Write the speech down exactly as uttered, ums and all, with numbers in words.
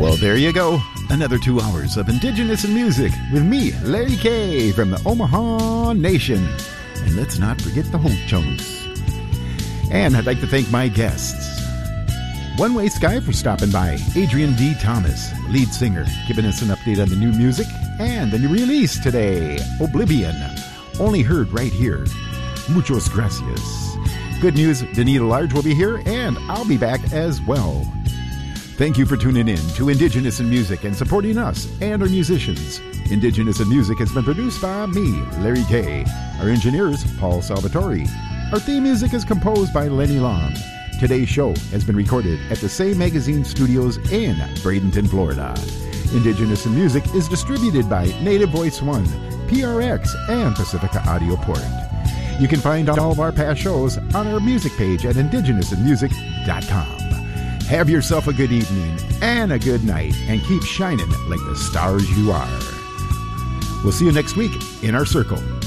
Well, there you go. Another two hours of Indigenous in Music with me, Larry K. from the Omaha Nation. And let's not forget the Ho-Chunks. And I'd like to thank my guests. One Way Sky for stopping by. Adrian D. Thomas, lead singer, giving us an update on the new music and the new release today, Oblivion. Only heard right here. Muchos gracias. Good news, Danita Large will be here, and I'll be back as well. Thank you for tuning in to Indigenous in Music and supporting us and our musicians. Indigenous in Music has been produced by me, Larry K. Our engineer is Paul Salvatore. Our theme music is composed by Lenny Long. Today's show has been recorded at the Say Magazine Studios in Bradenton, Florida. Indigenous in Music is distributed by Native Voice One, P R X, and Pacifica Audio Port. You can find all of our past shows on our music page at indigenous in music dot com. Have yourself a good evening and a good night, and keep shining like the stars you are. We'll see you next week in our circle.